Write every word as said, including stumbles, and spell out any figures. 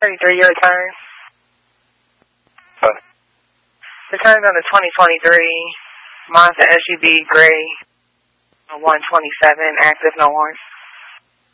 thirty-three, your return. What? Return on the twenty twenty-three Mazda S U V gray one twenty-seven, active, no warrants.